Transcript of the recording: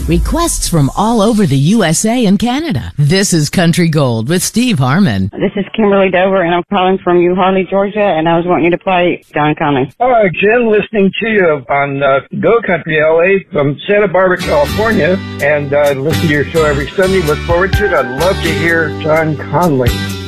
Requests from all over the USA and Canada. This is Country Gold with Steve Harmon. This is Kimberly Dover, and I'm calling from New Harley, Georgia, and I was wanting you to play Don Conley. All right, Jen, listening to you on Go Country LA from Santa Barbara, California, and listen to your show every Sunday. Look forward to it. I'd love to hear Don Conley.